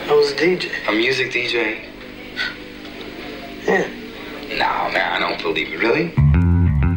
I was a DJ. A music DJ? Yeah. No, man, I don't believe it. Really?